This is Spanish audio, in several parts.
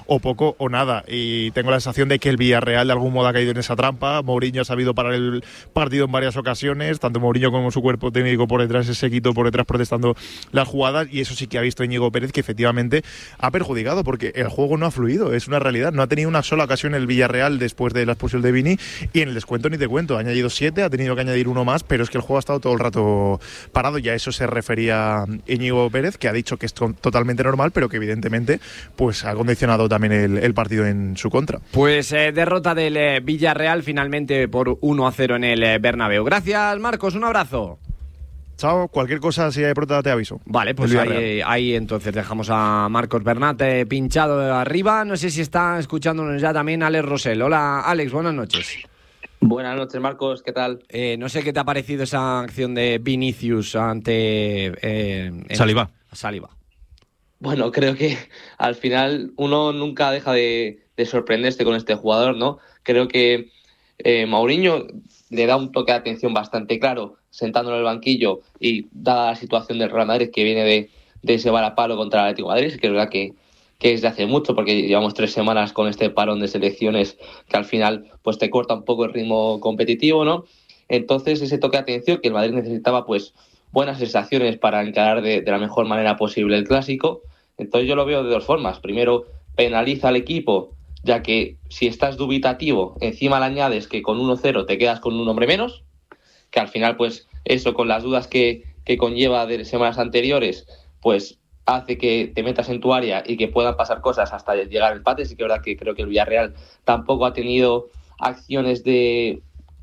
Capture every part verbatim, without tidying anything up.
o poco o nada. Y tengo la sensación de que el Villarreal de algún modo ha caído en esa trampa. Mourinho ha sabido parar el partido en varias ocasiones, tanto Mourinho como su cuerpo técnico por detrás, ese séquito por detrás protestando las jugadas, y eso sí que ha visto Íñigo Pérez que efectivamente ha perjudicado, porque el juego no ha fluido, es una realidad. No ha tenido una sola ocasión el Villarreal después de la expulsión de Vini, y en el descuento ni te cuento, ha añadido siete, ha tenido que añadir uno más, pero es que el juego ha estado todo el rato parado, y a eso se refería Íñigo Pérez, que ha dicho que es totalmente normal, pero que evidentemente pues ha condicionado también el, el partido en su contra. Pues eh, derrota del eh, Villarreal finalmente por uno a cero en el eh, Bernabéu. Gracias, Marcos, un abrazo. Chao, cualquier cosa, si hay prota te aviso. Vale, pues ahí, ahí entonces dejamos a Marcos Bernat eh, pinchado de arriba. No sé si está escuchándonos ya también Alex Rosell. Hola, Alex, buenas noches. Buenas noches, Marcos, ¿qué tal? Eh, no sé qué te ha parecido esa acción de Vinicius ante eh, Saliba. Saliba. Bueno, creo que al final uno nunca deja de, de sorprenderse con este jugador, ¿no? Creo que eh, Mourinho le da un toque de atención bastante claro, sentándolo en el banquillo, y dada la situación del Real Madrid, que viene de, de ese varapalo contra el Atlético de Madrid, que es verdad que, que es de hace mucho, porque llevamos tres semanas con este parón de selecciones que al final pues te corta un poco el ritmo competitivo, ¿no? Entonces ese toque de atención que el Madrid necesitaba, pues buenas sensaciones para encarar de, de la mejor manera posible el Clásico. Entonces yo lo veo de dos formas. Primero, penaliza al equipo, ya que si estás dubitativo, encima le añades que con uno cero te quedas con un hombre menos, que al final pues eso, con las dudas que, que conlleva de semanas anteriores, pues hace que te metas en tu área y que puedan pasar cosas hasta llegar al empate. Sí que es verdad que creo que el Villarreal tampoco ha tenido acciones de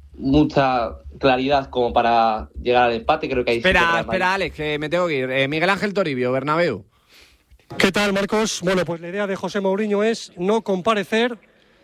mucha claridad como para llegar al empate. Creo que hay Espera, sí espera, Alex, que me tengo que ir. Eh, Miguel Ángel Toribio, Bernabéu. ¿Qué tal, Marcos? Bueno, pues la idea de José Mourinho es no comparecer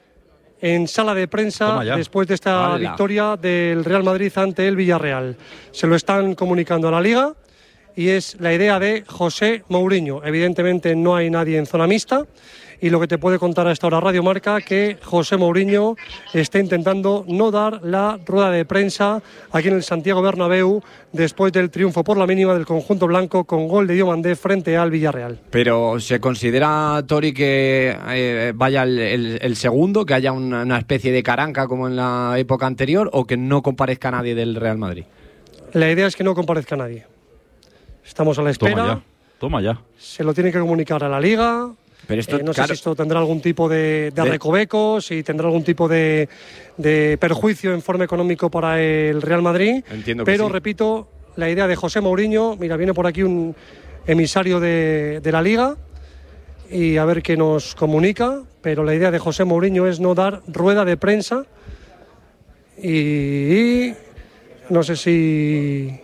en sala de prensa después de esta Hola. victoria del Real Madrid ante el Villarreal. Se lo están comunicando a la Liga y es la idea de José Mourinho. Evidentemente no hay nadie en zona mixta, y lo que te puede contar a esta hora Radio Marca, que José Mourinho está intentando no dar la rueda de prensa aquí en el Santiago Bernabéu después del triunfo por la mínima del conjunto blanco con gol de Diomandé frente al Villarreal. Pero ¿se considera, Tori, que eh, vaya el, el, el segundo, que haya una, una especie de caranca como en la época anterior, o que no comparezca nadie del Real Madrid? La idea es que no comparezca nadie. Estamos a la espera. Toma ya, toma ya. Se lo tiene que comunicar a la Liga. Pero esto, eh, no claro, sé si esto tendrá algún tipo de, de recovecos, si tendrá algún tipo de, de perjuicio en forma económico para el Real Madrid. Entiendo que pero sí. Repito, la idea de José Mourinho, mira, viene por aquí un emisario de, de la Liga y a ver qué nos comunica, pero la idea de José Mourinho es no dar rueda de prensa y, y no sé si...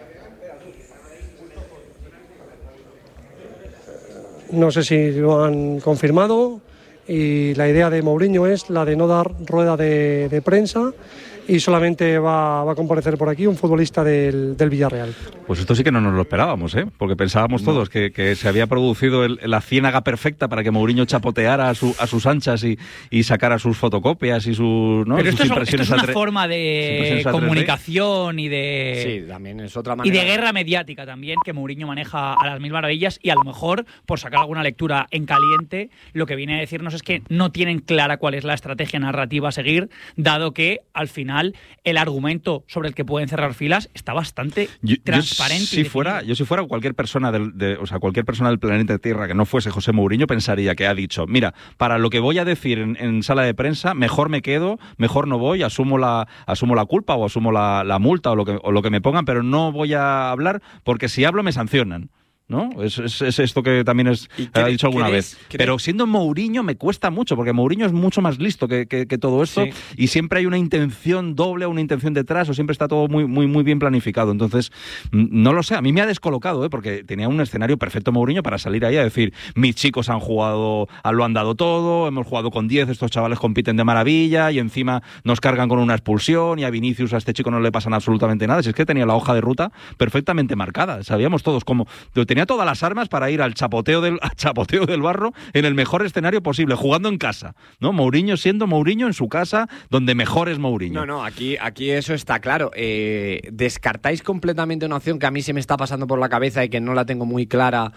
No sé si lo han confirmado, y la idea de Mourinho es la de no dar rueda de, de prensa, y solamente va, va a comparecer por aquí un futbolista del, del Villarreal. Pues esto sí que no nos lo esperábamos, ¿eh? Porque pensábamos todos no. que, que se había producido el, la ciénaga perfecta para que Mourinho chapoteara a, su, a sus anchas y, y sacara sus fotocopias y sus, ¿no? Pero sus esto, impresiones esto es una tre- forma de comunicación y de... Sí, también es otra Y manera. de guerra mediática también, que Mourinho maneja a las mil maravillas, y a lo mejor, por sacar alguna lectura en caliente, lo que viene a decirnos es que no tienen clara cuál es la estrategia narrativa a seguir, dado que, al final, el argumento sobre el que pueden cerrar filas está bastante yo, transparente. Yo si, fuera, yo si fuera cualquier persona del, de, o sea, cualquier persona del planeta Tierra que no fuese José Mourinho, pensaría que ha dicho, mira, para lo que voy a decir en, en sala de prensa, mejor me quedo, mejor no voy, asumo la, asumo la culpa o asumo la, la multa o lo que, o lo que me pongan, pero no voy a hablar porque si hablo me sancionan. ¿No? Es, es, es esto que también es, ha dicho alguna vez. ¿Crees? Pero siendo Mourinho me cuesta mucho, porque Mourinho es mucho más listo que, que, que todo esto, sí. Y siempre hay una intención doble o una intención detrás, o siempre está todo muy, muy, muy bien planificado. Entonces, no lo sé, a mí me ha descolocado, ¿eh? Porque tenía un escenario perfecto Mourinho para salir ahí a decir, mis chicos han jugado, lo han dado todo, hemos jugado con diez, estos chavales compiten de maravilla, y encima nos cargan con una expulsión, y a Vinicius, a este chico no le pasan absolutamente nada. Si es que tenía la hoja de ruta perfectamente marcada, sabíamos todos cómo tenía todas las armas para ir al chapoteo del al chapoteo del barro en el mejor escenario posible, jugando en casa, ¿no? Mourinho siendo Mourinho en su casa, donde mejor es Mourinho. No, no, aquí, aquí eso está claro. Eh, ¿Descartáis completamente una opción que a mí se me está pasando por la cabeza y que no la tengo muy clara,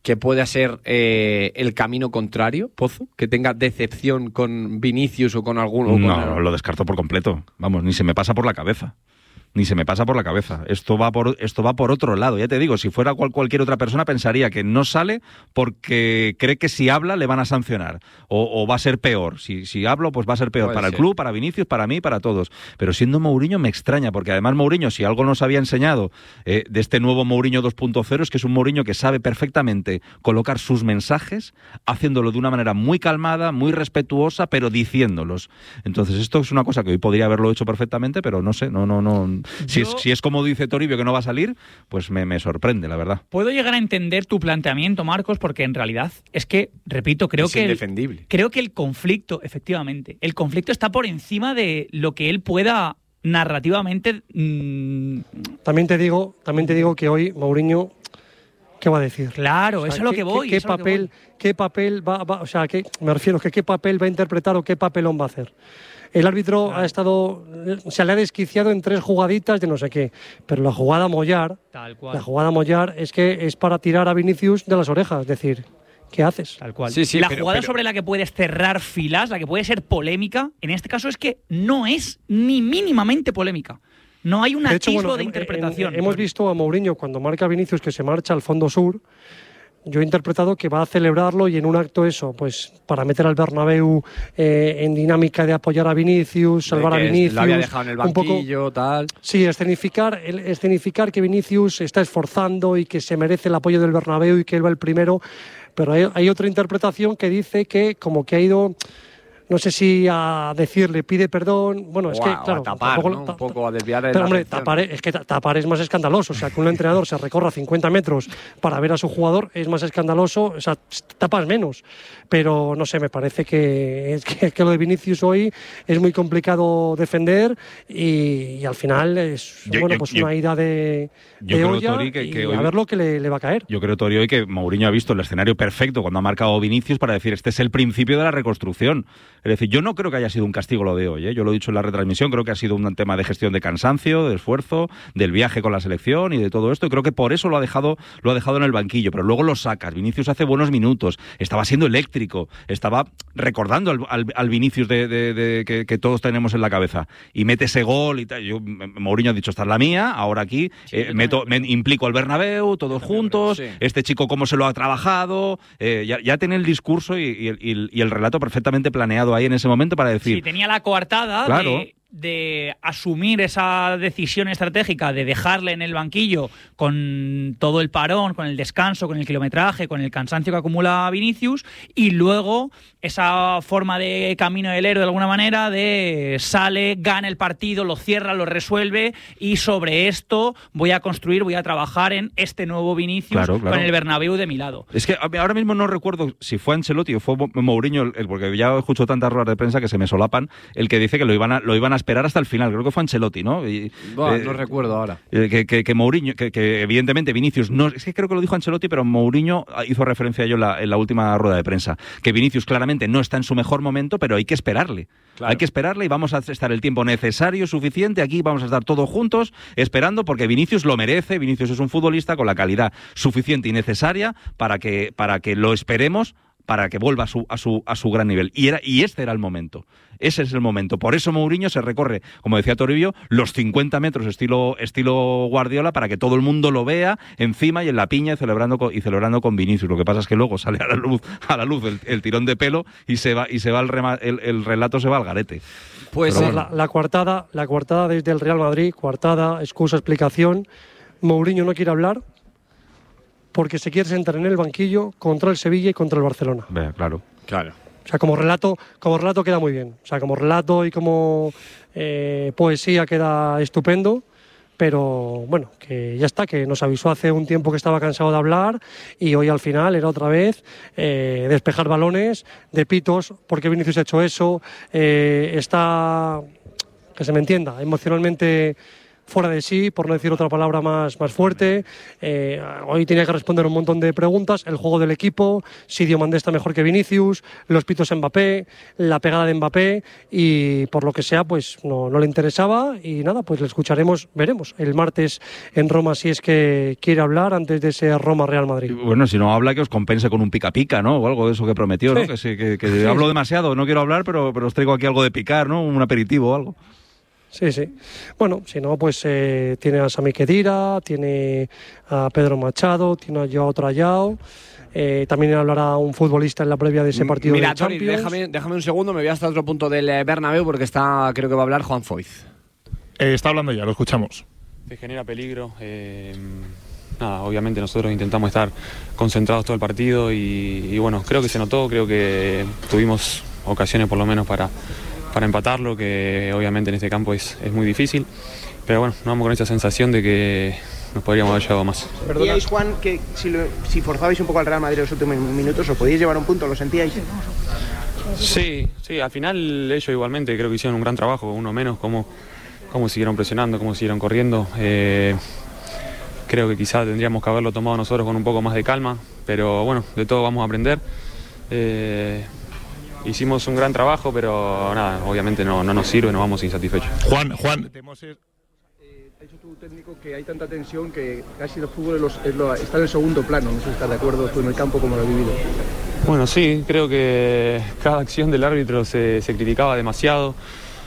que pueda ser eh, el camino contrario, Pozo, que tenga decepción con Vinicius o con alguno. No, con el... lo descarto por completo. Vamos, ni se me pasa por la cabeza. Ni se me pasa por la cabeza. Esto va por esto va por otro lado. Ya te digo, si fuera cual, cualquier otra persona pensaría que no sale porque cree que si habla le van a sancionar. O, o va a ser peor. Si, si hablo, pues va a ser peor. Puede para ser. el club, para Vinicius, para mí, para todos. Pero siendo Mourinho me extraña, porque además Mourinho, si algo nos había enseñado eh, de este nuevo Mourinho dos punto cero, es que es un Mourinho que sabe perfectamente colocar sus mensajes, haciéndolo de una manera muy calmada, muy respetuosa, pero diciéndolos. Entonces esto es una cosa que hoy podría haberlo hecho perfectamente, pero no sé, no, no, no... Si, Yo... es, si es como dice Toribio que no va a salir, pues me, me sorprende, la verdad. Puedo llegar a entender tu planteamiento, Marcos, porque en realidad es que, repito, creo es que indefendible. El, creo que el conflicto, efectivamente, el conflicto está por encima de lo que él pueda narrativamente. Mmm... También te digo, también te digo que hoy Mourinho, ¿qué va a decir? Claro, O sea, eso es lo ¿qué- que voy. ¿Qué, eso qué es lo que papel, voy. qué papel va, va, o sea, qué, me refiero que qué papel va a interpretar o qué papelón va a hacer? El árbitro Claro. ha estado, se le ha desquiciado en tres jugaditas de no sé qué, pero la jugada Mollar, Tal cual. la jugada Mollar es que es para tirar a Vinicius de las orejas, es decir, ¿qué haces? Tal cual. Sí, sí, la pero- jugada pero- sobre la que puedes cerrar filas, la que puede ser polémica, en este caso es que no es ni mínimamente polémica. No hay un De hecho, atisbo bueno, de en- interpretación. en- hemos visto a Mourinho cuando marca a Vinicius que se marcha al fondo sur. Yo he interpretado que va a celebrarlo y en un acto eso, pues para meter al Bernabéu eh, en dinámica de apoyar a Vinicius, salvar a De que Vinicius. Lo había dejado en el un poco- banquillo, tal. Sí, escenificar, el- escenificar que Vinicius se está esforzando y que se merece el apoyo del Bernabéu y que él va el primero. Pero hay, hay otra interpretación que dice que como que ha ido, no sé si a decirle pide perdón. Bueno, es O que a- o claro, a tapar, tampoco- ¿no? Un ta- poco a desviar pero la hombre, atención. tapar, es que ta- tapar es más escandaloso. O sea, que un entrenador se recorra cincuenta metros para ver a su jugador es más escandaloso. O sea, tapas menos. Pero no sé, me parece que, es que, que lo de Vinicius hoy es muy complicado defender y, y al final es Yo- bueno yo- pues yo- una ida de, yo de creo, olla Tori, que- que y hoy- a ver lo que le, le va a caer. Yo creo, Tori, hoy que Mourinho ha visto el escenario perfecto cuando ha marcado Vinicius para decir este es el principio de la reconstrucción. Es decir, yo no creo que haya sido un castigo lo de hoy, ¿eh? Yo lo he dicho en la retransmisión, creo que ha sido un tema de gestión de cansancio, de esfuerzo, del viaje con la selección y de todo esto, y creo que por eso lo ha dejado, lo ha dejado en el banquillo, pero luego lo sacas. Vinicius hace buenos minutos, estaba siendo eléctrico, estaba recordando al, al- al Vinicius de, de- de- que, que todos tenemos en la cabeza, y mete ese gol y tal. Yo, Mourinho ha dicho, esta es la mía, ahora aquí Sí, eh, yo meto, también. me implico al Bernabéu, todos también juntos, creo, sí. este chico cómo se lo ha trabajado, eh, ya, ya tiene el discurso y, y el- y el, y el relato perfectamente planeado ahí en ese momento para decir... Sí, tenía la coartada Claro. de, de asumir esa decisión estratégica de dejarle en el banquillo con todo el parón, con el descanso, con el kilometraje, con el cansancio que acumula Vinicius, y luego esa forma de camino del héroe de alguna manera de sale, gana el partido, lo cierra, lo resuelve y sobre esto voy a construir, voy a trabajar en este nuevo Vinicius Claro, claro. con el Bernabéu de mi lado. Es que a- ahora mismo no recuerdo si fue Ancelotti o fue Mo- Mourinho, el- el- porque ya escucho tantas ruedas de prensa que se me solapan, el que dice que lo iban a, lo iban a esperar hasta el final. Creo que fue Ancelotti, ¿no? Y, Buah, eh, no recuerdo ahora. eh, que, que, que Mourinho, que, que evidentemente Vinicius no, es que creo que lo dijo Ancelotti, pero Mourinho hizo referencia a ello en la, en la última rueda de prensa, que Vinicius claramente no está en su mejor momento, pero hay que esperarle. Claro. Hay que esperarle y vamos a estar el tiempo necesario, suficiente, aquí vamos a estar todos juntos esperando porque Vinicius lo merece, Vinicius es un futbolista con la calidad suficiente y necesaria para que, para que lo esperemos, para que vuelva a su, a su, a su gran nivel. Y, era, y este era el momento. Ese es el momento. Por eso Mourinho se recorre, como decía Toribio, los cincuenta metros estilo, estilo Guardiola para que todo el mundo lo vea encima y en la piña y celebrando con, y celebrando con Vinicius. Lo que pasa es que luego sale a la luz, a la luz el, el tirón de pelo y se va, y se va el, rema, el, el relato se va al garete. Pues Pero eh, la, la coartada, la coartada desde el Real Madrid, coartada, excusa, explicación. Mourinho no quiere hablar porque se quiere sentar en el banquillo contra el Sevilla y contra el Barcelona. Vea, claro. claro. O sea, como relato, como relato queda muy bien. O sea, como relato y como eh, poesía queda estupendo. Pero bueno, que ya está, que nos avisó hace un tiempo que estaba cansado de hablar y hoy al final era otra vez eh, despejar balones de pitos, porque Vinicius ha hecho eso, eh, está, que se me entienda, emocionalmente fuera de sí, por no decir otra palabra más, más fuerte. Eh, hoy tenía que responder un montón de preguntas, el juego del equipo, si Diomandé está mejor que Vinicius, los pitos en Mbappé, la pegada de Mbappé, y por lo que sea, pues no, no le interesaba, y nada, pues le escucharemos, veremos, el martes en Roma, si es que quiere hablar antes de ese Roma-Real Madrid. Bueno, si no habla, que os compense con un pica-pica, ¿no? O algo de eso que prometió, ¿no? Sí. Que, sí, que, que sí, hablo sí. demasiado, no quiero hablar, pero, pero os traigo aquí algo de picar, ¿no? Un aperitivo o algo. Sí, sí. Bueno, si no, pues eh, tiene a Sami Khedira, tiene a Pedro Machado, tiene a Joao Trayao. Eh, también hablará un futbolista en la previa de ese partido. Mira, de Toni, Champions. déjame, déjame un segundo, me voy hasta otro punto del Bernabéu porque está, creo que va a hablar Juan Foyth. Eh, está hablando ya, lo escuchamos. Te genera peligro. Eh, nada, obviamente nosotros intentamos estar concentrados todo el partido y, y bueno, creo que se notó, creo que tuvimos ocasiones por lo menos para, para empatarlo, que obviamente en este campo es, es muy difícil, pero bueno, nos vamos con esa sensación de que nos podríamos haber llevado más. ¿Sentíais, Juan, que si, lo, si forzabais un poco al Real Madrid en los últimos minutos, os podíais llevar un punto? ¿Lo sentíais? Sí, sí, al final ellos igualmente creo que hicieron un gran trabajo, uno menos, cómo, cómo siguieron presionando, cómo siguieron corriendo. Eh, creo que quizás tendríamos que haberlo tomado nosotros con un poco más de calma, pero bueno, de todo vamos a aprender. Eh, hicimos un gran trabajo, pero nada, obviamente no, no nos sirve, nos vamos insatisfechos. Juan, Juan, tenemos... Eh, ha dicho tu técnico que hay tanta tensión que casi el fútbol es lo, es lo, está en el segundo plano, no sé si estás de acuerdo tú en el campo como lo has vivido. Bueno, sí, creo que cada acción del árbitro se, se criticaba demasiado.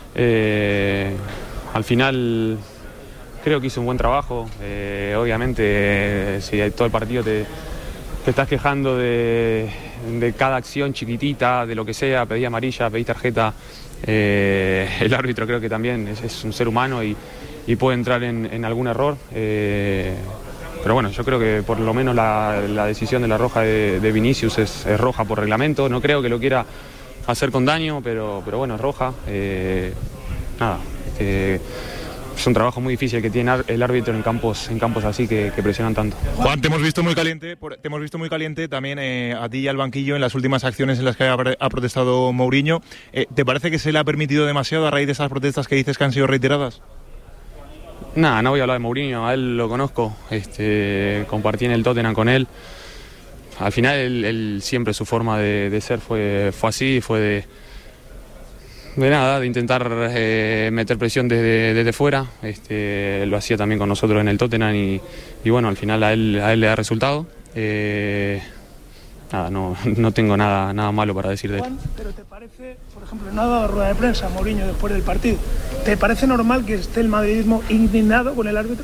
Eh, al final creo que hizo un buen trabajo. Eh, obviamente, eh, si todo el partido te, te estás quejando de, de cada acción chiquitita, de lo que sea, pedí amarilla, pedí tarjeta, eh, el árbitro creo que también es, es un ser humano y, y puede entrar en, en algún error. Eh, Pero bueno, yo creo que por lo menos la, la decisión de la roja de, de Vinicius es, es roja por reglamento. No creo que lo quiera hacer con daño, pero, pero bueno, es roja. Eh, nada, eh, es un trabajo muy difícil que tiene el árbitro en campos, en campos así que, que presionan tanto. Juan, te hemos visto muy caliente, te hemos visto muy caliente también eh, a ti y al banquillo en las últimas acciones en las que ha, ha protestado Mourinho. Eh, ¿Te parece que se le ha permitido demasiado a raíz de esas protestas que dices que han sido reiteradas? Nada, no voy a hablar de Mourinho, a él lo conozco, este, compartí en el Tottenham con él. Al final él, él siempre su forma de, de ser fue, fue así, fue de, de nada, de intentar eh, meter presión desde, desde fuera. Este, lo hacía también con nosotros en el Tottenham y, y bueno, al final a él, a él le da resultado. Eh, nada, no, no tengo nada, nada malo para decir de él. Juan, pero ¿te parece, por ejemplo, no ha dado rueda de prensa Mourinho después del partido? ¿Te parece normal que esté el madridismo indignado con el árbitro?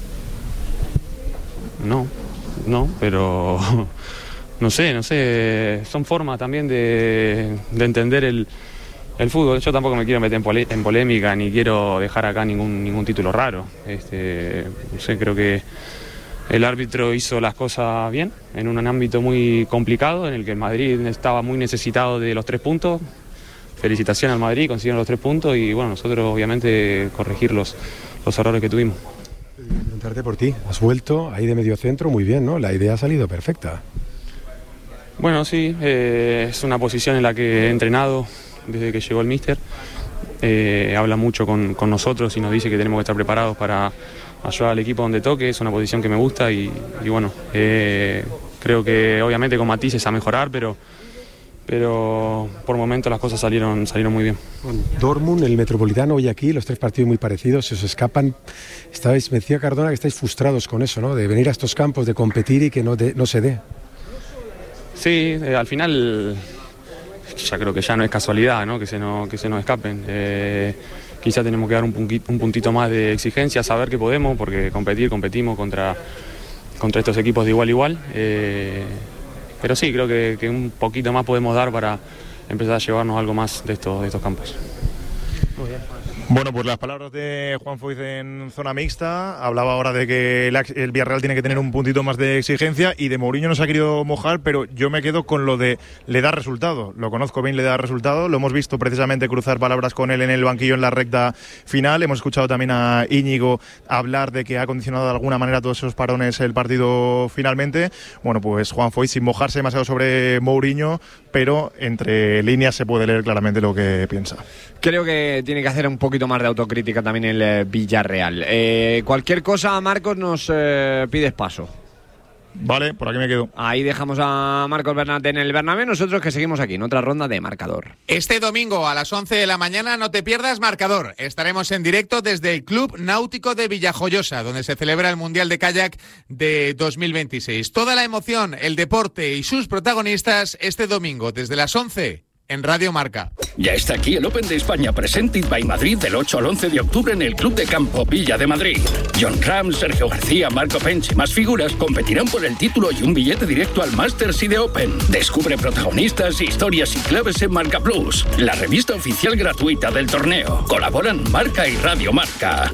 No, no, pero no sé, no sé, son formas también de, de entender el, el fútbol. Yo tampoco me quiero meter en, pole, en polémica ni quiero dejar acá ningún, ningún título raro. Este, no sé, creo que el árbitro hizo las cosas bien en un ámbito muy complicado en el que el Madrid estaba muy necesitado de los tres puntos. Felicitaciones al Madrid, consiguieron los tres puntos y bueno, nosotros obviamente corregir los, los errores que tuvimos. Preguntarte por ti, has vuelto ahí de medio centro muy bien, ¿no? La idea ha salido perfecta. Bueno, sí, eh, es una posición en la que he entrenado desde que llegó el míster. Eh, habla mucho con, con nosotros y nos dice que tenemos que estar preparados para ayudar al equipo donde toque. Es una posición que me gusta y, y bueno, eh, creo que obviamente con matices a mejorar, pero... pero por momentos las cosas salieron, salieron muy bien. Dortmund, el Metropolitano, hoy aquí, los tres partidos muy parecidos, se os escapan. Estabais, me decía Cardona que estáis frustrados con eso, ¿no? De venir a estos campos, de competir y que no, de, no se dé. Sí, eh, al final ya creo que ya no es casualidad, ¿no? Que se, no, que se nos escapen. Eh, quizá tenemos que dar un puntito, un puntito más de exigencia, saber que podemos, porque competir, competimos contra, contra estos equipos de igual a igual. Eh, Pero sí, creo que, que un poquito más podemos dar para empezar a llevarnos algo más de estos, de estos campos. Muy bien. Bueno, pues las palabras de Juan Foyth en zona mixta. Hablaba ahora de que el, el Villarreal tiene que tener un puntito más de exigencia y de Mourinho no se ha querido mojar, pero yo me quedo con lo de le da resultado. Lo conozco bien, le da resultado. Lo hemos visto precisamente cruzar palabras con él en el banquillo en la recta final. Hemos escuchado también a Íñigo hablar de que ha condicionado de alguna manera todos esos parones el partido finalmente. Bueno, pues Juan Foyth sin mojarse demasiado sobre Mourinho, pero entre líneas se puede leer claramente lo que piensa. Creo que tiene que hacer un poquito poquito más de autocrítica también el eh, Villarreal. Eh, cualquier cosa, Marcos, nos eh, pides paso. Vale, por aquí me quedo. Ahí dejamos a Marcos Bernat en el Bernabéu, nosotros que seguimos aquí en otra ronda de Marcador. Este domingo a las once de la mañana no te pierdas Marcador. Estaremos en directo desde el Club Náutico de Villajoyosa, donde se celebra el Mundial de Kayak de dos mil veintiséis. Toda la emoción, el deporte y sus protagonistas este domingo desde las once en Radio Marca. Ya está aquí el Open de España Presented by Madrid del ocho al once de octubre en el Club de Campo Villa de Madrid. John Ram, Sergio García, Marco Pench y más figuras competirán por el título y un billete directo al Masters y de Open. Descubre protagonistas, historias y claves en Marca Plus, la revista oficial gratuita del torneo. Colaboran Marca y Radio Marca.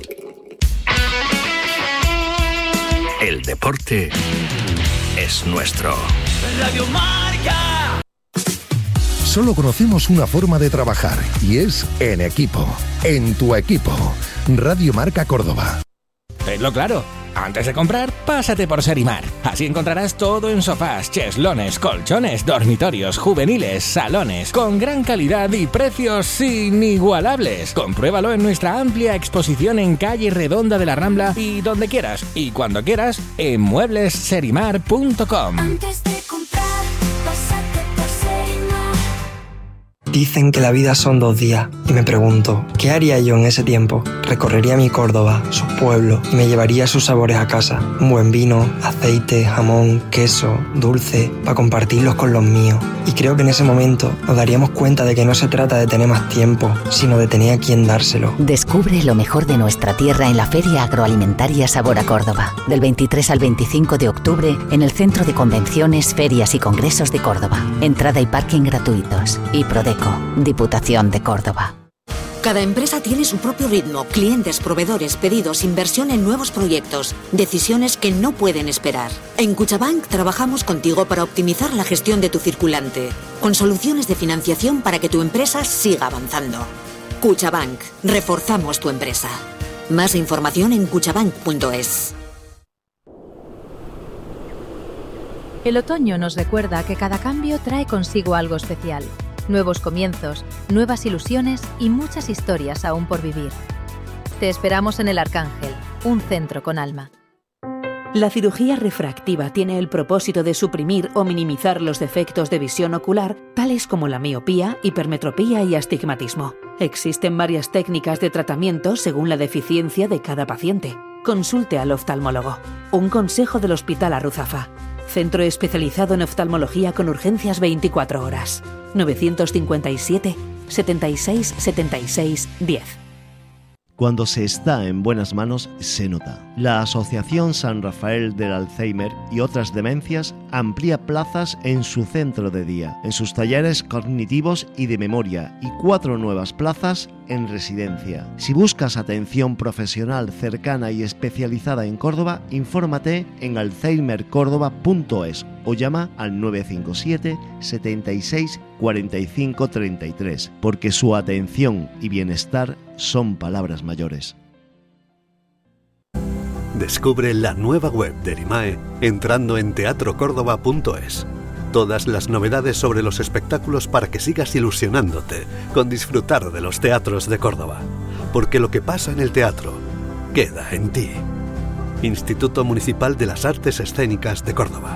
El deporte es nuestro. Radio Marca. Solo conocemos una forma de trabajar y es en equipo, en tu equipo. Radio Marca Córdoba. Tenlo claro. Antes de comprar, pásate por Serimar. Así encontrarás todo en sofás, cheslones, colchones, dormitorios, juveniles, salones, con gran calidad y precios inigualables. Compruébalo en nuestra amplia exposición en calle Redonda de la Rambla y donde quieras y cuando quieras en muebles serimar punto com. Antes de comprar, pásate por Serimar. Dicen que la vida son dos días y me pregunto, ¿qué haría yo en ese tiempo? Recorrería mi Córdoba, sus pueblos y me llevaría sus sabores a casa. Un buen vino, aceite, jamón, queso, dulce, para compartirlos con los míos. Y creo que en ese momento nos daríamos cuenta de que no se trata de tener más tiempo, sino de tener a quien dárselo. Descubre lo mejor de nuestra tierra en la Feria Agroalimentaria Sabor a Córdoba, del veintitrés al veinticinco de octubre en el Centro de Convenciones, Ferias y Congresos de Córdoba. Entrada y parking gratuitos. Y Prodeco, Diputación de Córdoba. Cada empresa tiene su propio ritmo, clientes, proveedores, pedidos, inversión en nuevos proyectos, decisiones que no pueden esperar. En Cuchabank trabajamos contigo para optimizar la gestión de tu circulante, con soluciones de financiación para que tu empresa siga avanzando. Cuchabank, reforzamos tu empresa. Más información en cuchabank punto es. El otoño nos recuerda que cada cambio trae consigo algo especial. Nuevos comienzos, nuevas ilusiones y muchas historias aún por vivir. Te esperamos en El Arcángel, un centro con alma. La cirugía refractiva tiene el propósito de suprimir o minimizar los defectos de visión ocular, tales como la miopía, hipermetropía y astigmatismo. Existen varias técnicas de tratamiento según la deficiencia de cada paciente. Consulte al oftalmólogo. Un consejo del Hospital Arruzafa. Centro especializado en oftalmología con urgencias veinticuatro horas. novecientos cincuenta y siete, setenta y seis, setenta y seis, diez. Cuando se está en buenas manos, se nota. La Asociación San Rafael del Alzheimer y otras demencias amplía plazas en su centro de día, en sus talleres cognitivos y de memoria, y cuatro nuevas plazas en residencia. Si buscas atención profesional cercana y especializada en Córdoba, infórmate en alzheimer córdoba punto es o llama al nueve cinco siete, setenta y seis, cuarenta y cinco, treinta y tres, porque su atención y bienestar son palabras mayores. Descubre la nueva web del I M A E entrando en teatro córdoba punto es. Todas las novedades sobre los espectáculos para que sigas ilusionándote con disfrutar de los teatros de Córdoba. Porque lo que pasa en el teatro queda en ti. Instituto Municipal de las Artes Escénicas de Córdoba.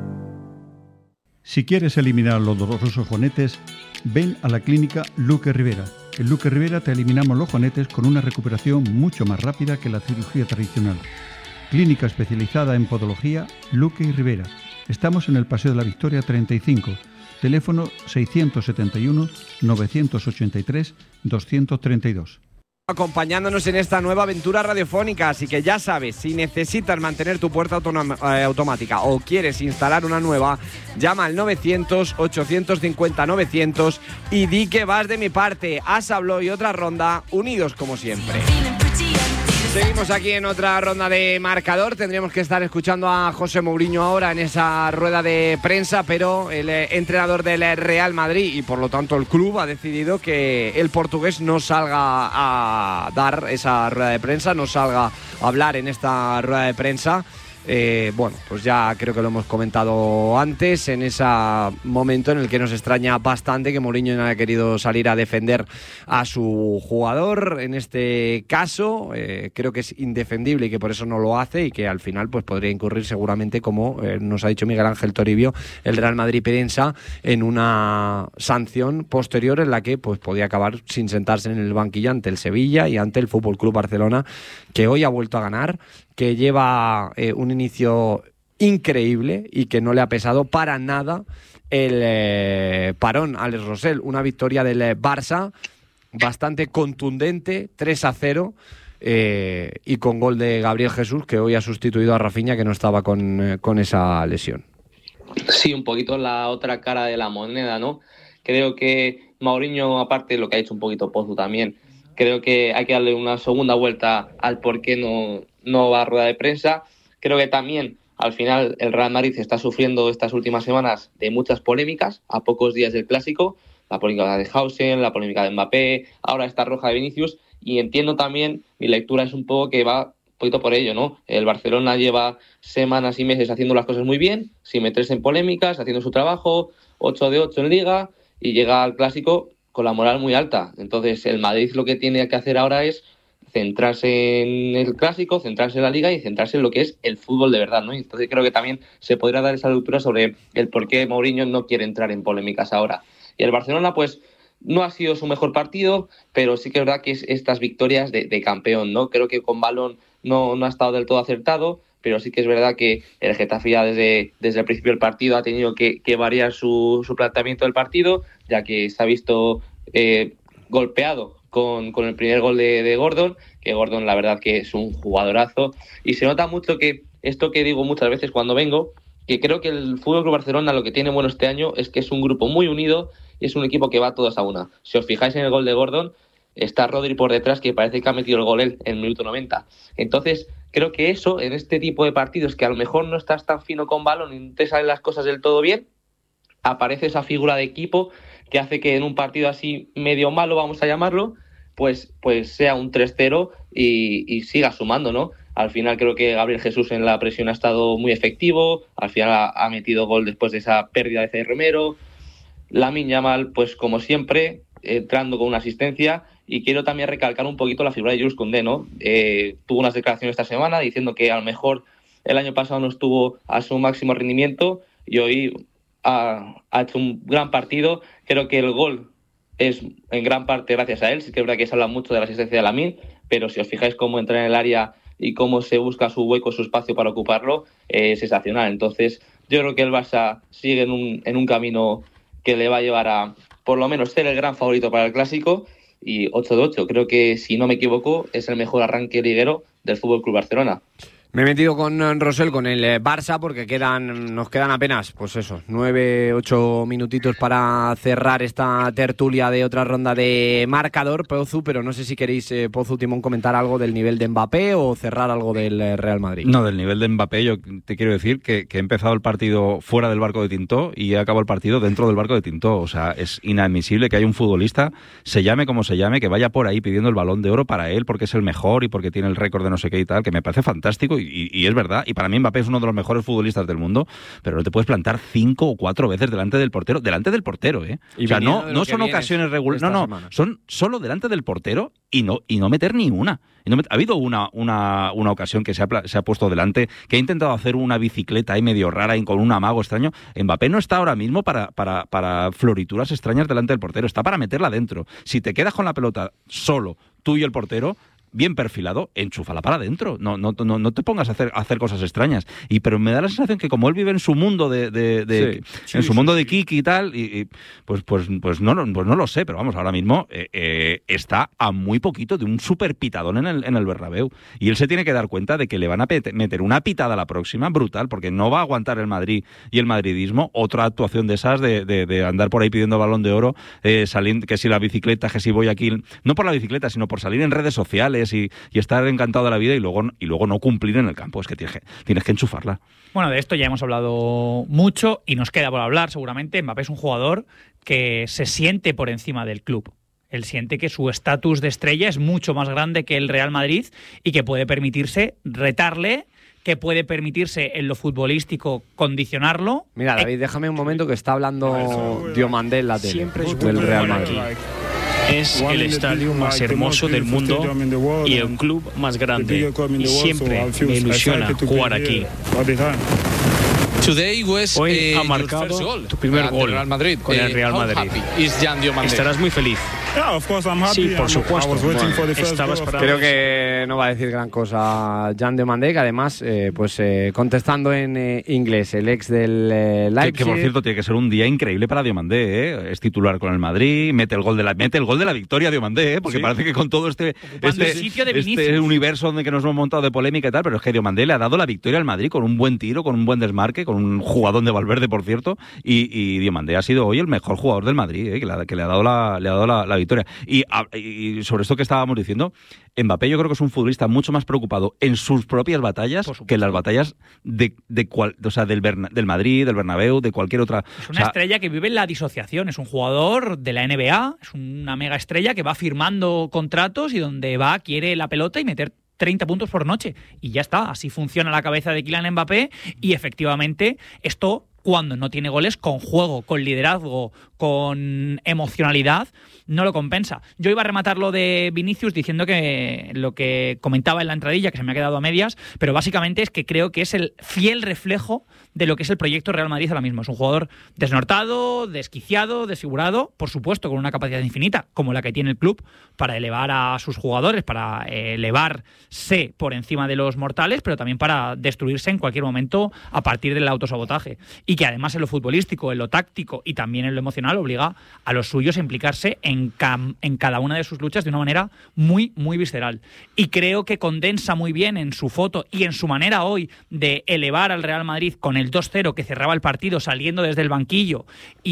Si quieres eliminar los dolorosos juanetes, ven a la clínica Luque Rivera. En Luque Rivera te eliminamos los juanetes con una recuperación mucho más rápida que la cirugía tradicional. Clínica especializada en podología Luque y Rivera. Estamos en el Paseo de la Victoria treinta y cinco, teléfono seiscientos setenta y uno, novecientos ochenta y tres, doscientos treinta y dos. Acompañándonos en esta nueva aventura radiofónica, así que ya sabes, si necesitas mantener tu puerta eh, automática o quieres instalar una nueva, llama al novecientos, ochocientos cincuenta, novecientos y di que vas de mi parte. As habló y otra ronda, unidos como siempre. Seguimos aquí en otra ronda de marcador. Tendríamos que estar escuchando a José Mourinho ahora en esa rueda de prensa, pero el eh, entrenador del Real Madrid y por lo tanto el club ha decidido que el portugués no salga a dar esa rueda de prensa, no salga a hablar en esta rueda de prensa. Eh, bueno, pues ya creo que lo hemos comentado antes, en ese momento en el que nos extraña bastante que Mourinho no haya querido salir a defender a su jugador. En este caso, eh, creo que es indefendible y que por eso no lo hace, y que al final pues podría incurrir seguramente, como eh, nos ha dicho Miguel Ángel Toribio, el Real Madrid piensa en una sanción posterior en la que pues podía acabar sin sentarse en el banquillo ante el Sevilla y ante el F C Barcelona, que hoy ha vuelto a ganar, que lleva eh, un inicio increíble y que no le ha pesado para nada el eh, parón a Alex Rosell. Una victoria del eh, Barça bastante contundente, tres a cero, eh, y con gol de Gabriel Jesús, que hoy ha sustituido a Rafinha, que no estaba con, eh, con esa lesión. Sí, un poquito la otra cara de la moneda, ¿no? Creo que Mourinho, aparte de lo que ha hecho un poquito Pozu también, creo que hay que darle una segunda vuelta al por qué no, no va a rueda de prensa. Creo que también, al final, el Real Madrid está sufriendo estas últimas semanas de muchas polémicas, a pocos días del Clásico, la polémica de Hausen, la polémica de Mbappé, ahora esta roja de Vinicius, y entiendo también, mi lectura es un poco que va un poquito por ello, ¿no? El Barcelona lleva semanas y meses haciendo las cosas muy bien, sin meterse en polémicas, haciendo su trabajo, ocho de ocho en Liga, y llega al Clásico con la moral muy alta. Entonces el Madrid lo que tiene que hacer ahora es centrarse en el Clásico, centrarse en la Liga y centrarse en lo que es el fútbol de verdad, ¿no? Entonces creo que también se podrá dar esa lectura sobre el por qué Mourinho no quiere entrar en polémicas ahora. Y el Barcelona, pues, no ha sido su mejor partido, pero sí que es verdad que es estas victorias de, de campeón, ¿no? Creo que con balón no, no ha estado del todo acertado, pero sí que es verdad que el Getafe ya desde, desde el principio del partido ha tenido que, que variar su, su planteamiento del partido, ya que se ha visto eh, golpeado con, con el primer gol de, de Gordon, que Gordon la verdad que es un jugadorazo, y se nota mucho que esto que digo muchas veces cuando vengo, que creo que el F C Barcelona lo que tiene bueno este año es que es un grupo muy unido y es un equipo que va todos a una. Si os fijáis en el gol de Gordon, está Rodri por detrás, que parece que ha metido el gol él en el minuto noventa. Entonces, creo que eso, en este tipo de partidos que a lo mejor no estás tan fino con balón y no te salen las cosas del todo bien, aparece esa figura de equipo que hace que en un partido así medio malo, vamos a llamarlo, pues, pues sea un tres cero y, y siga sumando, ¿no? Al final creo que Gabriel Jesús en la presión ha estado muy efectivo, al final ha, ha metido gol después de esa pérdida de Cedi Romero. Lamine Yamal, pues como siempre, entrando con una asistencia. Y quiero también recalcar un poquito la figura de Jules Koundé, ¿no? Eh, tuvo unas declaraciones esta semana diciendo que a lo mejor el año pasado no estuvo a su máximo rendimiento y hoy ha, ha hecho un gran partido. Creo que el gol es en gran parte gracias a él. Sí que es verdad que se habla mucho de la asistencia de Lamine, pero si os fijáis cómo entra en el área y cómo se busca su hueco, su espacio para ocuparlo, eh, es sensacional. Entonces yo creo que el Barça sigue en un, en un camino que le va a llevar a, por lo menos, ser el gran favorito para el Clásico. Y ocho de ocho, creo que, si no me equivoco, es el mejor arranque liguero del F C Barcelona. Me he metido con Rosell, con el Barça, porque quedan, nos quedan apenas, pues eso, nueve, ocho minutitos para cerrar esta tertulia de otra ronda de marcador, Pozu, pero no sé si queréis, eh, Pozu, Timón, comentar algo del nivel de Mbappé o cerrar algo del Real Madrid. No, del nivel de Mbappé yo te quiero decir que, que he empezado el partido fuera del barco de Tintó y he acabado el partido dentro del barco de Tintó. O sea, es inadmisible que haya un futbolista, se llame como se llame, que vaya por ahí pidiendo el Balón de Oro para él porque es el mejor y porque tiene el récord de no sé qué y tal, que me parece fantástico. Y, y es verdad, y para mí Mbappé es uno de los mejores futbolistas del mundo, pero no te puedes plantar cinco o cuatro veces delante del portero, delante del portero, ¿eh? O sea, no, no son ocasiones regulares, no, no, semana. Son solo delante del portero y no, y no meter ni una. Y no met... Ha habido una, una, una ocasión que se ha, se ha puesto delante, que ha intentado hacer una bicicleta ahí medio rara y con un amago extraño. Mbappé no está ahora mismo para, para, para florituras extrañas delante del portero, está para meterla dentro. Si te quedas con la pelota solo, tú y el portero, bien perfilado, enchúfala para adentro. No, no, no, no te pongas a hacer, a hacer cosas extrañas. Y pero me da la sensación que como él vive en su mundo de, de, de sí, sí, en su sí, mundo sí. de Kiki y tal, y, y pues, pues, pues, no, pues no lo sé, pero vamos, ahora mismo eh, eh, está a muy poquito de un super pitadón en el, en el Bernabéu. Y él se tiene que dar cuenta de que le van a pet- meter una pitada a la próxima brutal, porque no va a aguantar el Madrid y el madridismo otra actuación de esas de, de, de andar por ahí pidiendo Balón de Oro, eh, salir, que si la bicicleta, que si voy aquí, no por la bicicleta, sino por salir en redes sociales Y, y estar encantado de la vida y luego, y luego no cumplir en el campo. Es que tienes, que tienes que enchufarla. Bueno, de esto ya hemos hablado mucho y nos queda por hablar seguramente. Mbappé es un jugador que se siente por encima del club. Él siente que su estatus de estrella es mucho más grande que el Real Madrid y que puede permitirse retarle que puede permitirse en lo futbolístico condicionarlo. Mira, David, déjame un momento que está hablando Diomandé en la tele. Siempre es del bueno Real jugar Madrid. aquí. Es el estadio más hermoso del mundo y el club más grande. Y siempre me ilusiona jugar aquí. Hoy ha marcado tu primer gol con el Real Madrid. Estarás muy feliz. Sí, por supuesto. Estaba esperando. Creo que no va a decir gran cosa Jan Diomandé, que además, eh, pues eh, contestando en eh, inglés, el ex del eh, Leipzig. Que, que por cierto tiene que ser un día increíble para Diomandé, ¿eh? Es titular con el Madrid, mete el gol de la mete el gol de la victoria Diomandé, ¿eh? Porque sí, parece que con todo este este, este universo donde que nos hemos montado de polémica y tal, pero es que Diomandé le ha dado la victoria al Madrid con un buen tiro, con un buen desmarque, con un jugadón de Valverde, por cierto, y, y Diomandé ha sido hoy el mejor jugador del Madrid, ¿eh? que, le ha, que le ha dado la le ha dado la, la victoria. Y, a, y sobre esto que estábamos diciendo, Mbappé yo creo que es un futbolista mucho más preocupado en sus propias batallas que en las batallas de, de cual, o sea, del, Berna, del Madrid, del Bernabéu, de cualquier otra. Es una o sea, estrella que vive en la disociación, es un jugador de la N B A, es una mega estrella que va firmando contratos y donde va, quiere la pelota y meter treinta puntos por noche. Y ya está, así funciona la cabeza de Kylian Mbappé y efectivamente esto, cuando no tiene goles, con juego, con liderazgo, con emocionalidad, no lo compensa. Yo iba a rematar lo de Vinicius diciendo que lo que comentaba en la entradilla, que se me ha quedado a medias, pero básicamente es que creo que es el fiel reflejo de lo que es el proyecto Real Madrid ahora mismo. Es un jugador desnortado, desquiciado, desfigurado, por supuesto con una capacidad infinita, como la que tiene el club, para elevar a sus jugadores, para elevarse por encima de los mortales, pero también para destruirse en cualquier momento a partir del autosabotaje. Y que además en lo futbolístico, en lo táctico y también en lo emocional obliga a los suyos a implicarse en, cam- en cada una de sus luchas de una manera muy, muy visceral. Y creo que condensa muy bien en su foto y en su manera hoy de elevar al Real Madrid con el dos cero que cerraba el partido saliendo desde el banquillo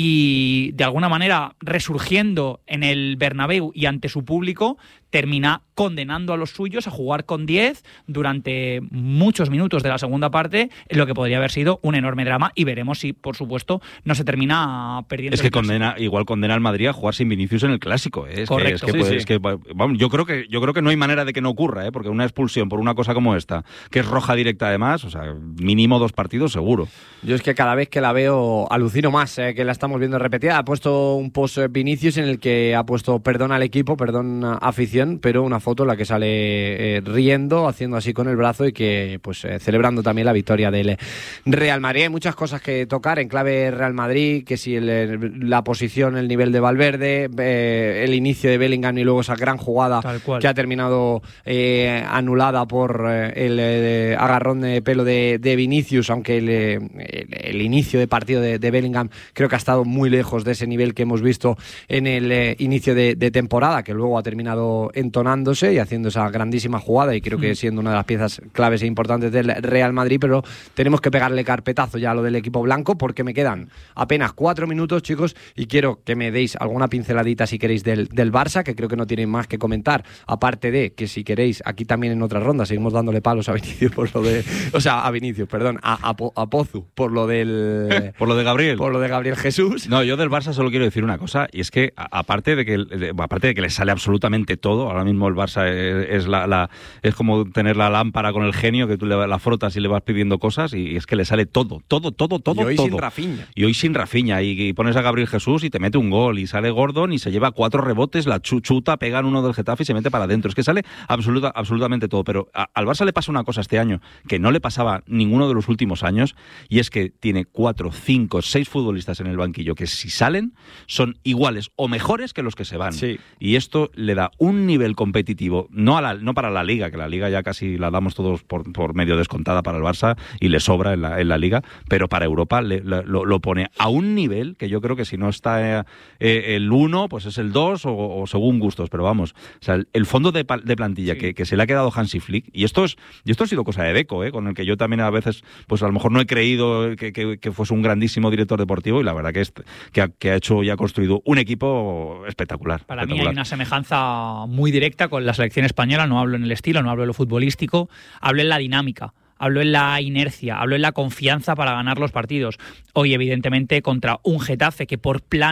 y de alguna manera resurgiendo en el Bernabéu y ante su público, termina condenando a los suyos a jugar con diez durante muchos minutos de la segunda parte, en lo que podría haber sido un enorme drama, y veremos si, por supuesto, no se termina perdiendo. Es que condena, igual condena al Madrid a jugar sin Vinicius en el Clásico. ¿eh? Es Correcto. Que, es que, Sí, puede, sí. es que vamos, yo creo que yo creo que no hay manera de que no ocurra, ¿eh? Porque una expulsión por una cosa como esta, que es roja directa además, o sea, mínimo dos partidos seguro. Yo es que cada vez que la veo alucino más, eh, que la estamos viendo repetida. Ha puesto un post Vinicius en el que ha puesto perdón al equipo, perdón a afición, pero una foto en la que sale eh, riendo, haciendo así con el brazo y que pues eh, celebrando también la victoria del Real Madrid. Hay muchas cosas que tocar en clave Real Madrid, que si el, la posición, el nivel de Valverde, eh, el inicio de Bellingham y luego esa gran jugada que ha terminado eh, anulada por eh, el eh, agarrón de pelo de, de Vinicius, aunque el, el, el inicio de partido de, de Bellingham creo que ha estado muy lejos de ese nivel que hemos visto en el eh, inicio de, de temporada, que luego ha terminado entonándose y haciendo esa grandísima jugada, y creo que siendo una de las piezas claves e importantes del Real Madrid. Pero tenemos que pegarle carpetazo ya a lo del equipo blanco, porque me quedan apenas cuatro minutos, chicos, y quiero que me deis alguna pinceladita, si queréis, del, del Barça, que creo que no tienen más que comentar, aparte de que, si queréis, aquí también en otra ronda seguimos dándole palos a Vinicius por lo de... O sea, a Vinicius, perdón, a, a, a Pozu por lo del... por lo de Gabriel. Por lo de Gabriel Jesús. No, yo del Barça solo quiero decir una cosa, y es que a, aparte de que de, aparte de que le sale absolutamente todo, ahora mismo el Barça es, es la, la es como tener la lámpara con el genio, que tú le, la frotas y le vas pidiendo cosas, y, y es que le sale todo, todo, todo, todo, y hoy todo. sin Rafinha. Y hoy sin Rafinha, y, y pones a Gabriel Jesús y te mete un gol, y sale Gordon y se lleva cuatro rebotes, la chuchuta, pega en uno del Getafe y se mete para adentro. Es que sale absoluta, absolutamente todo. Pero a, al Barça le pasa una cosa este año que no le pasaba ninguno de los últimos años, y es que tiene cuatro, cinco, seis futbolistas en el banquillo que, si salen, son iguales o mejores que los que se van. Sí. Y esto le da un nivel competitivo, no, a la, no para la Liga, que la Liga ya casi la damos todos por, por medio descontada para el Barça y le sobra en la, en la Liga, pero para Europa le, lo, lo pone a un nivel que yo creo que si no está eh, el uno, pues es el dos o, o según gustos. Pero vamos, o sea, el, el fondo de, de plantilla sí. que, que se le ha quedado Hansi Flick, y esto es y esto ha sido cosa de Deco, eh, con el que yo también a veces, pues a lo mejor no he creído que, que, que fuese un grandísimo director deportivo, y la verdad que, es, que, ha, que ha hecho y ha construido un equipo espectacular. Para espectacular. mí hay una semejanza muy directa con la selección española. No hablo en el estilo, no hablo en lo futbolístico, hablo en la dinámica. Hablo en la inercia, hablo en la confianza para ganar los partidos. Hoy, evidentemente, contra un Getafe que por plan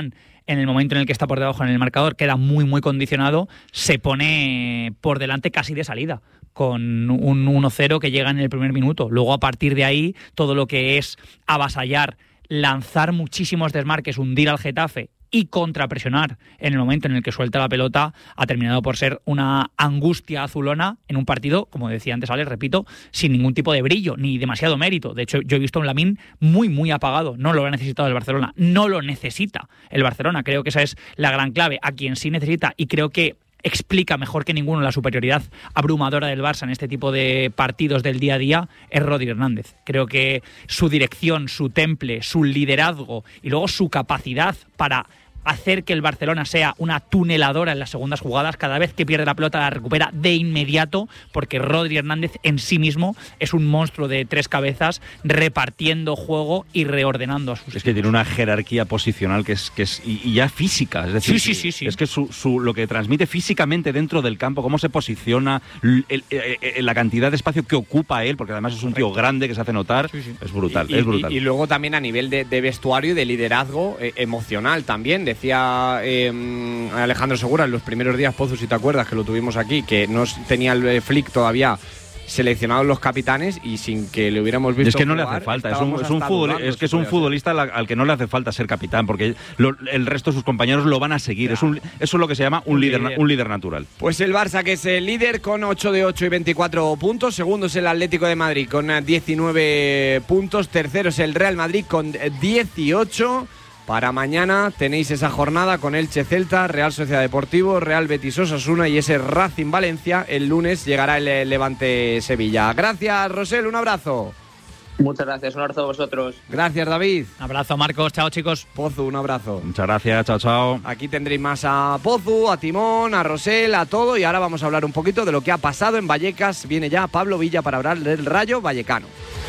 en el momento en el que está por debajo en el marcador, queda muy, muy condicionado, se pone por delante casi de salida, con un uno cero que llega en el primer minuto. Luego, a partir de ahí, todo lo que es avasallar, lanzar muchísimos desmarques, hundir al Getafe y contrapresionar en el momento en el que suelta la pelota, ha terminado por ser una angustia azulona en un partido, como decía antes Alex, repito, sin ningún tipo de brillo ni demasiado mérito. De hecho, yo he visto a un Lamine muy, muy apagado. No lo ha necesitado el Barcelona, no lo necesita el Barcelona. Creo que esa es la gran clave. A quien sí necesita, y creo que explica mejor que ninguno la superioridad abrumadora del Barça en este tipo de partidos del día a día, es Rodri Hernández. Creo que su dirección, su temple, su liderazgo y luego su capacidad para hacer que el Barcelona sea una tuneladora en las segundas jugadas, cada vez que pierde la pelota la recupera de inmediato, porque Rodri Hernández en sí mismo es un monstruo de tres cabezas repartiendo juego y reordenando a sus Es equipos. que tiene una jerarquía posicional que es que es y, y ya física, es decir, Sí, sí, sí, sí. es que su, su lo que transmite físicamente dentro del campo, cómo se posiciona, el, el, el, la cantidad de espacio que ocupa él, porque además es un tío grande que se hace notar, sí, sí. es brutal, y, es brutal. Y, y luego también a nivel de, de vestuario y de liderazgo eh, emocional también. Decía eh, Alejandro Segura en los primeros días, Pozo, si te acuerdas, que lo tuvimos aquí, que no tenía el Flick todavía seleccionados los capitanes y sin que le hubiéramos visto es que no jugar, le hace falta, es un, estábamos es un, hasta futbol, dudando es que si es un podía futbolista al, al que no le hace falta ser capitán, porque lo, el resto de sus compañeros lo van a seguir. Es un, eso es lo que se llama un, Un líder, líder. un líder natural. Pues el Barça, que es el líder con ocho de ocho y veinticuatro puntos. Segundo es el Atlético de Madrid con diecinueve puntos. Tercero es el Real Madrid con dieciocho. Para mañana tenéis esa jornada con Elche Celta, Real Sociedad Deportivo, Real Betis Osasuna y ese Racing Valencia. El lunes llegará el Levante Sevilla. Gracias, Rosel, un abrazo. Muchas gracias, un abrazo a vosotros. Gracias, David. Un abrazo, Marcos. Chao, chicos. Pozu, un abrazo. Muchas gracias, chao, chao. Aquí tendréis más a Pozu, a Timón, a Rosel, a todo. Y ahora vamos a hablar un poquito de lo que ha pasado en Vallecas. Viene ya Pablo Villa para hablar del Rayo Vallecano.